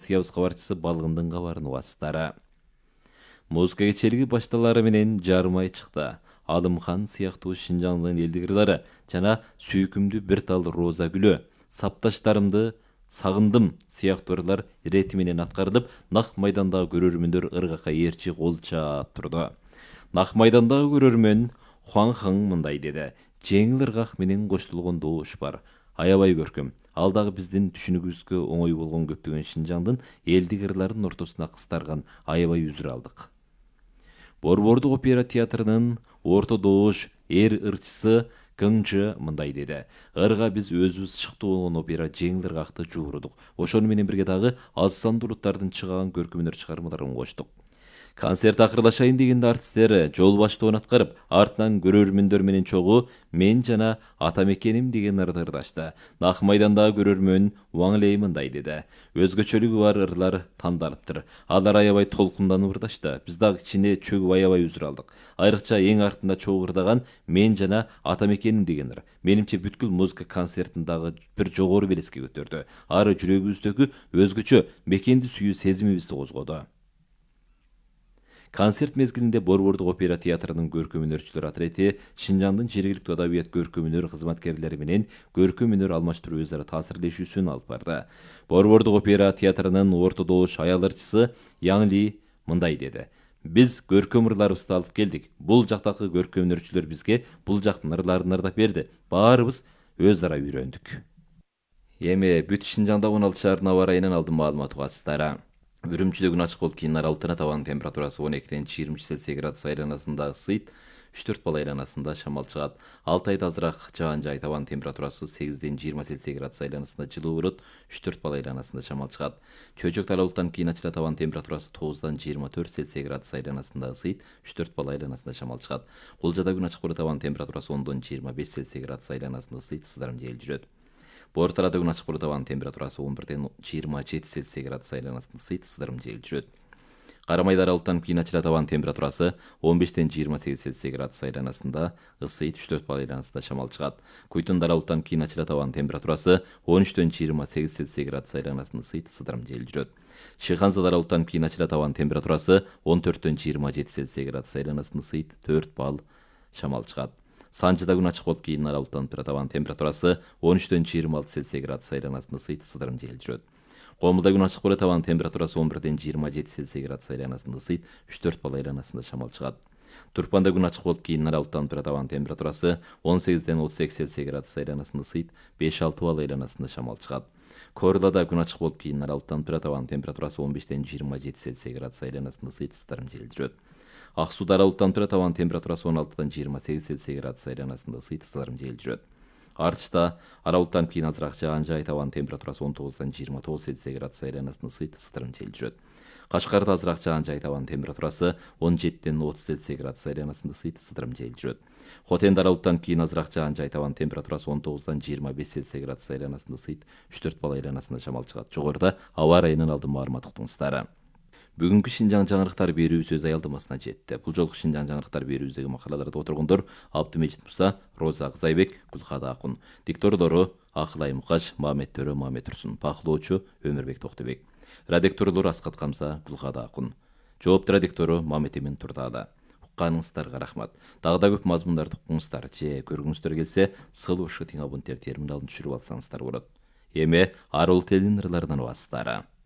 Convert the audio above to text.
сиябыз кабарчысы Балгындын кабарын угасыздары. Музыка кечелиги башталары менен жарымай чыкты. Алымхан сыяктуу Шинжаңдын элдик ырлары жана сүйкүмдүү бир тал роза гүлү, сапташтарымды сагындым сыяктуу ырлар ирети менен аткарылып, нак майдандагы көрөрмөндөр ыргакка ээрчи кол чаап турду. Нак майдандагы көрөрмөн Хуан Хан мындай деди: жеңил ыргак менен коштулгон добуш бар. Аябай көркөм. Ал дагы биздин түшүнүгүбүзгө оңой болгон көптөгөн Шинжаңдын элдик ырларынын ортосуна кыстарган аябай үзүр алдык. Борбордук опера театрынын орто добуш ырчысы Кыңчы мындай деди: ырга биз өзүбүз шыктуу болгон опера жеңил ыргакты жуурудук. Ошону менен бирге дагы аз сандуу уруттардын чыгаган көркөмдөр чыгармаларын коштук. Концерт акырлашайын дегенде артисттер жол баштоон аткарып, артынан көрөрмөндөр менен чогуу мен жана Атамекеним деген ырды ырдашты. Нак майдандагы көрөрмөн Ваң Лей мындай деди: өзгөчөлүгү бар ырлар тандалыптыр. Алар аябай толкунданып ырдашты. Биз дагы кичине чөгүп аябай үзүр алдык. Айрыкча эң артында чогуу ырдаган мен жана Атамекеним деген ыр менимче бүткүл музыка концертин дагы бир жогору белеске көтөрдү. Ары жүрөгүбүздөгү өзгөчө мекенди сүйүү сезимибизди козгоду. Концерт мезгилинде Борбордук опера театрынын көркөм өнөрчүлөр отрети Шинжаңдын жергиликтүү адабият көркөм өнөр кызматкерлери менен көркөм өнөр алмаштыруу өз ара таасирлешүүсүн алып барды. Борбордук опера театрынын орто добуш аял ырчысы Яң Ли мындай деди: биз көркөм ырларыбызды алып келдик. Бул жактагы көркөм өнөрчүлөр бизге бул жактын ырларын ырдап берди. Баарыбыз өз ара үйрөндүк. Эми бүт Шинжаңда 16 шаарынын аба ырайынан алдын маалымат угасыздар. Үрүмчүдө күн ачык болуп кийин аралыктана табан температурасы 12-ден 20 Цельсий градус айланасында ысыйт, 3-4 балл айланасында шамал чыгат. Алтайда азыраак жаан жай табан температурасы 8-ден 20 Цельсий градус айланасында жылуу болот, 3-4 балл айланасында шамал чыгат. Чөйчөк тарабылыктан кийин ачыла табан температурасы 9-дан 24 Цельсий градус айланасында ысыйт, 3-4 балл айланасында шамал чыгат. Кулжада күн ачык болуп табан температурасы 10-дон 25 Цельсий градус айланасында ысыйт, сыздарым жел жүрөт. Борталада күн ачык болуп табан температурасы 11-ден 27 Цельсий градус айланасында ысыйт, сыздарым жел жүрөт. Карамайда аралыктан кийин ачыла табан температурасы 15-ден 28 Цельсий градус айланасында ысыйт, 3-4 балл айланасында шамал чыгат. Куйтунда аралыктан кийин ачыла табан температурасы 13-ден 28 Цельсий градус айланасында ысыйт, сыздарым жел жүрөт. Шыйханзада аралыктан кийин ачыла табан температурасы 14-ден 27 Цельсий градус айланасында ысыйт, 4 балл шамал чыгат. Санжыда күн ачык болуп кийин аралыктан табан температурасы 13-ден 26 Цельсий градус айланасында ысыйт, сыздарым жел жүрөт. Комулда күн ачык болуп табан температурасы 11-ден 27 Цельсий градус айланасында ысыйт, 3-4 балл айланасында шамал чыгат. Турпанда күн ачык болуп кийин аралыктан табан температурасы 18-ден 32 Цельсий градус айланасында ысыйт, 5-6 балл айланасында шамал чыгат. Корлада күн ачык болуп кийин аралыктан табан температурасы 15-ден 27 Цельсий градус айланасында ысыйт, сыздарым жел жүрөт. Ак сууда аралыктан табан температурасы 16-дан 28 Цельсий градус айланасында ысыйт, сыздарым жел жүрөт. Арчта аралыктан кийин азыраак жаан жай табан температурасы 19-дан 29 Цельсий градус айланасында ысыйт, сыздарым жел жүрөт. Кашкарда азыраак жаан жай табан температурасы 17-ден 30 Цельсий градус айланасында ысыйт, сыздарым жел жүрөт. Хотенде аралыктан кийин азыраак жаан жай табан температурасы 19-дан 25 Цельсий градус айланасында ысыйт, 3-4 балл айланасында шамал чыгат. Жогоруда аба ырайынын алдын маалымат уктуңуздар. Бүгүнкү Шинжаң жаңырыктар берүүбүз өз аялдамасына жетти. Бул жолку Шинжаң жаңырыктар берүүбүздөгү макалаларды отургондор Абдымежит Муса, Роза Кызайбек, Гүлкада Акун. Диктордору Акылай Мукаш, Мамет Төрө, Мамет Турсун. Пахлоочу Өмүрбек Токтобек. Редакторлору Аскат Камса, Гүлкада Акун. Жоопту редактору Мамет Эмин Турдада. Укканыңыздарга рахмат. Дагы да көп мазмундарды укуңуздар же көргүңүздөр келсе, сылуу ШТ абоненттер терминалын түшүрүп алсаңыздар болот. Эми арул телинин ырларынан угасыздар.